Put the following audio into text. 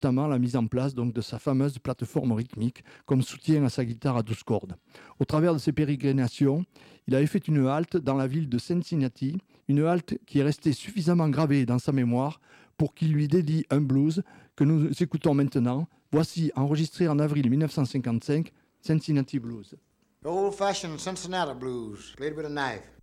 notamment la mise en place donc, de sa fameuse plateforme rythmique comme soutien à sa guitare à 12 cordes. Au travers de ses pérégrinations, il avait fait une halte dans la ville de Cincinnati, une halte qui est restée suffisamment gravée dans sa mémoire pour qu'il lui dédie un blues que nous écoutons maintenant. Voici, enregistré en avril 1955, Cincinnati Blues. Old-fashioned Cincinnati blues, played with a knife.